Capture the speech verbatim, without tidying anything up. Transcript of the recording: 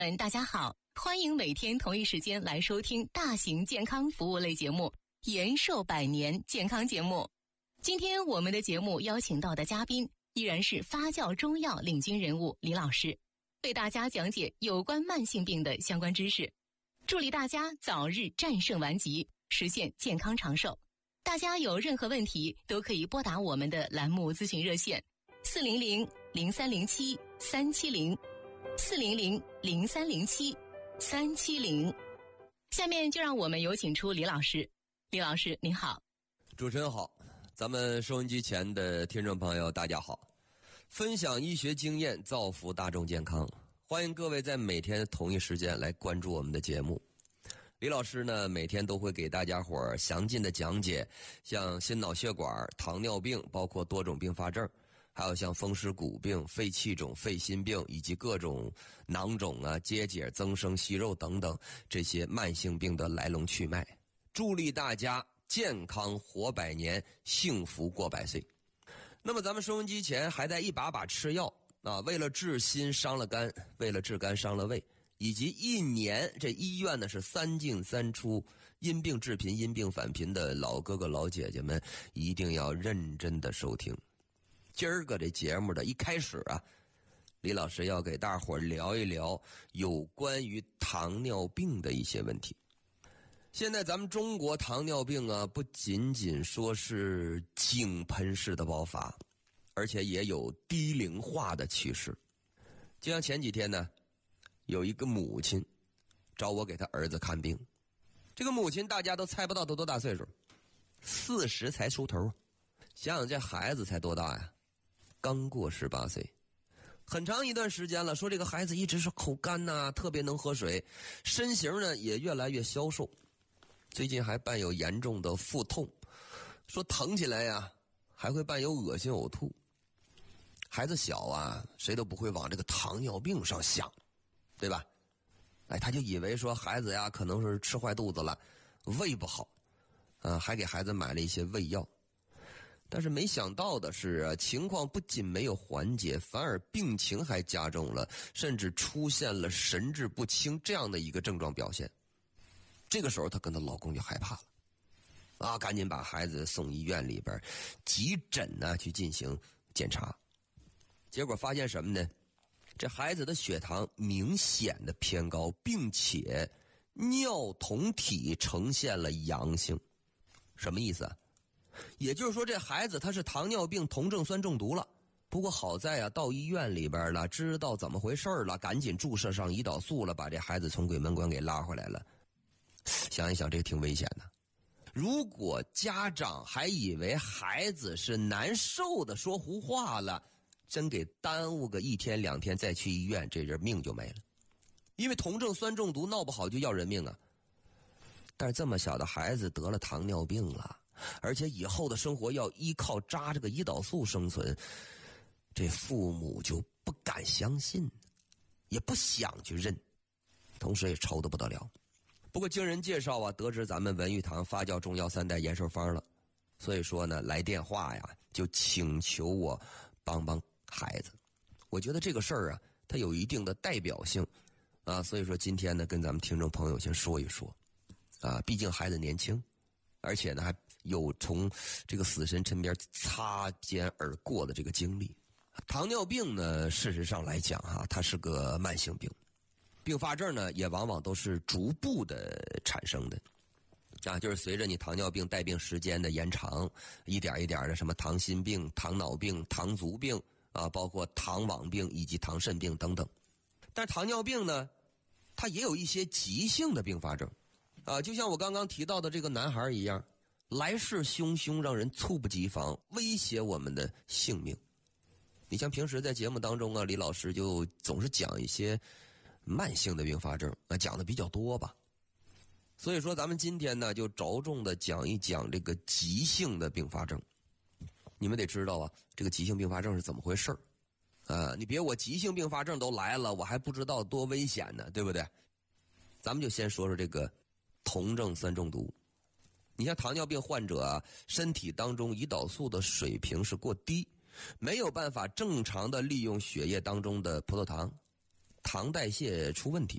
嗯，大家好，欢迎每天同一时间来收听大型健康服务类节目《延寿百年健康节目》。今天我们的节目邀请到的嘉宾依然是发酵中药领军人物李老师，为大家讲解有关慢性病的相关知识，助力大家早日战胜顽疾，实现健康长寿。大家有任何问题都可以拨打我们的栏目咨询热线四零零零三零七三七零四零零零三零七三七零。下面就让我们有请出李老师。李老师您好。 主持人好，咱们收音机前的听众朋友大家好。分享医学经验，造福大众健康，欢迎各位在每天同一时间来关注我们的节目。李老师呢，每天都会给大家伙儿详尽的讲解，像心脑血管、糖尿病，包括多种并发症，还有像风湿骨病、肺气肿、肺心病，以及各种囊肿啊、结节、增生息肉等等这些慢性病的来龙去脉，助力大家健康活百年，幸福过百岁。那么咱们收音机前还在一把把吃药啊，为了治心伤了肝，为了治肝伤了胃，以及一年这医院呢是三进三出，因病致贫，因病返贫的老哥哥老姐姐们一定要认真的收听。今儿个这节目的一开始啊，李老师要给大伙儿聊一聊有关于糖尿病的一些问题。现在咱们中国糖尿病啊，不仅仅说是井喷式的爆发，而且也有低龄化的趋势。就像前几天呢，有一个母亲找我给他儿子看病，这个母亲大家都猜不到都多大岁数，四十才出头。想想这孩子才多大呀，刚过十八岁。很长一段时间了，说这个孩子一直是口干呐、啊，特别能喝水，身形呢也越来越消瘦，最近还伴有严重的腹痛，说疼起来呀还会伴有恶心呕吐。孩子小啊，谁都不会往这个糖尿病上想，对吧？哎，他就以为说孩子呀可能是吃坏肚子了，胃不好，啊，还给孩子买了一些胃药。但是没想到的是啊，情况不仅没有缓解，反而病情还加重了，甚至出现了神志不清这样的一个症状表现。这个时候她跟她老公就害怕了，啊，赶紧把孩子送医院里边急诊呢去进行检查。结果发现什么呢？这孩子的血糖明显的偏高，并且尿酮体呈现了阳性。什么意思啊？也就是说这孩子他是糖尿病酮症酸中毒了。不过好在啊，到医院里边了，知道怎么回事了，赶紧注射上胰岛素了，把这孩子从鬼门关给拉回来了。想一想，这个挺危险的。如果家长还以为孩子是难受的说胡话了，真给耽误个一天两天再去医院，这人命就没了。因为酮症酸中毒闹不好就要人命啊。但是这么小的孩子得了糖尿病了，而且以后的生活要依靠扎这个胰岛素生存，这父母就不敢相信，也不想去认，同时也愁得不得了。不过经人介绍啊，得知咱们文玉堂发酵中药三代延寿方了，所以说呢，来电话呀就请求我帮帮孩子。我觉得这个事儿啊，它有一定的代表性啊，所以说今天呢，跟咱们听众朋友先说一说啊，毕竟孩子年轻，而且呢还有从这个死神身边擦肩而过的这个经历。糖尿病呢，事实上来讲哈、啊，它是个慢性病。并发症呢，也往往都是逐步的产生的，啊，就是随着你糖尿病带病时间的延长，一点一点的什么糖心病、糖脑病、糖足病啊，包括糖网病以及糖肾病等等。但是糖尿病呢，它也有一些急性的并发症，啊，就像我刚刚提到的这个男孩一样，来势汹汹，让人猝不及防，威胁我们的性命。你像平时在节目当中啊，李老师就总是讲一些慢性的并发症啊，讲的比较多吧。所以说咱们今天呢就着重的讲一讲这个急性的并发症。你们得知道啊，这个急性并发症是怎么回事啊，你别我急性并发症都来了，我还不知道多危险呢，对不对？咱们就先说说这个酮症酸中毒。你像糖尿病患者啊，身体当中胰岛素的水平是过低，没有办法正常的利用血液当中的葡萄糖， 糖代谢出问题。